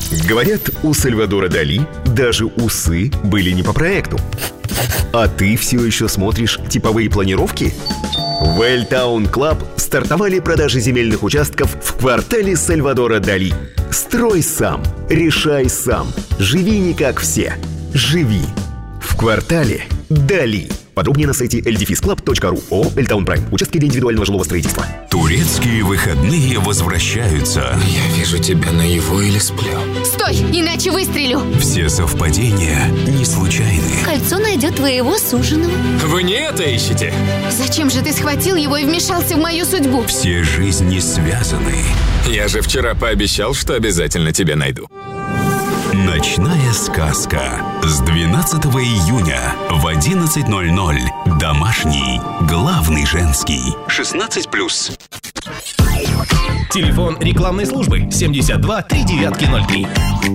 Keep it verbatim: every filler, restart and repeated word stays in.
Говорят, у Сальвадора Дали даже усы были не по проекту. А ты все еще смотришь типовые планировки? В Эльтаун Клаб стартовали продажи земельных участков в квартале Сальвадора Дали. Строй сам, решай сам, живи не как все. Живи в квартале Дали. Подробнее на сайте эл дефис клаб точка ру. ООО «Эльтаун Прайм». Участки для индивидуального жилого строительства. Турецкие выходные возвращаются. Я вижу тебя наяву или сплю. Стой, иначе выстрелю. Все совпадения не случайны. Кольцо найдет твоего суженого. Вы не это ищете? Зачем же ты схватил его и вмешался в мою судьбу? Все жизни связаны. Я же вчера пообещал, что обязательно тебя найду. Ночная сказка. С двенадцатого июня в одиннадцать ноль ноль. Домашний, главный женский. шестнадцать плюс. Телефон рекламной службы семьдесят два три девятки ноль три.